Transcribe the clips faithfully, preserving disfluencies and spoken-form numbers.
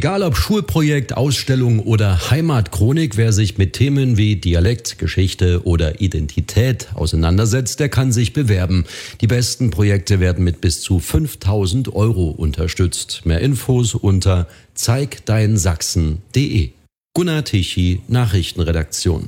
Egal ob Schulprojekt, Ausstellung oder Heimatchronik, wer sich mit Themen wie Dialekt, Geschichte oder Identität auseinandersetzt, der kann sich bewerben. Die besten Projekte werden mit bis zu fünftausend Euro unterstützt. Mehr Infos unter zeigdeinsachsen punkt de. Gunnar Tichy, Nachrichtenredaktion.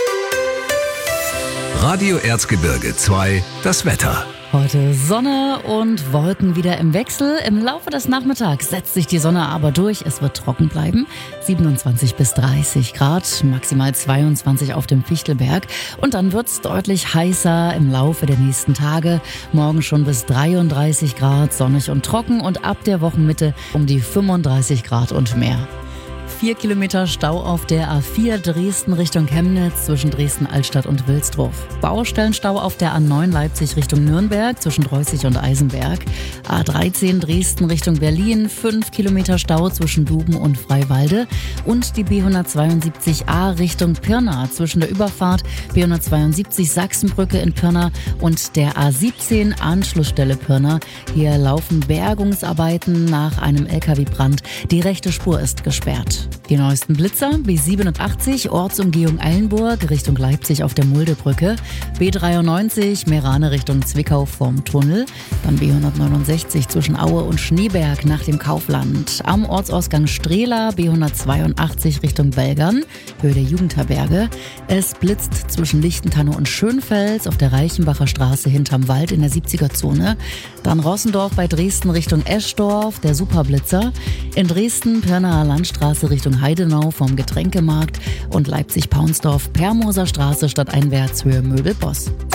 Radio Erzgebirge zwei, das Wetter. Heute Sonne und Wolken wieder im Wechsel. Im Laufe des Nachmittags setzt sich die Sonne aber durch. Es wird trocken bleiben. siebenundzwanzig bis dreißig Grad, maximal zweiundzwanzig auf dem Fichtelberg. Und dann wird es deutlich heißer im Laufe der nächsten Tage. Morgen schon bis dreiunddreißig Grad, sonnig und trocken. Und ab der Wochenmitte um die fünfunddreißig Grad und mehr. Vier Kilometer Stau auf der A vier Dresden Richtung Chemnitz zwischen Dresden-Altstadt und Wilsdruff. Baustellenstau auf der A neun Leipzig Richtung Nürnberg zwischen Dreußig und Eisenberg. A dreizehn Dresden Richtung Berlin, fünf Kilometer Stau zwischen Duben und Freiwalde. Und die B hundertzweiundsiebzig A Richtung Pirna zwischen der Überfahrt B hundertzweiundsiebzig Sachsenbrücke in Pirna und der A siebzehn Anschlussstelle Pirna. Hier laufen Bergungsarbeiten nach einem L K W-Brand. Die rechte Spur ist gesperrt. Die neuesten Blitzer: B siebenundachtzig, Ortsumgehung Eilenburg Richtung Leipzig auf der Muldebrücke, B dreiundneunzig, Meerane Richtung Zwickau vorm Tunnel, dann B hundertneunundsechzig zwischen Aue und Schneeberg nach dem Kaufland, am Ortsausgang Strehla B hundertzweiundachtzig Richtung Belgern, Höhe der Jugendherberge. Es blitzt zwischen Lichtentanne und Schönfels auf der Reichenbacher Straße hinterm Wald in der siebziger-Zone, dann Rossendorf bei Dresden Richtung Eschdorf, der Superblitzer, in Dresden Pirnaer Landstraße Richtung Heidenau vom Getränkemarkt und Leipzig-Paunsdorf Permoser Straße stadteinwärts Höhe Möbelboss.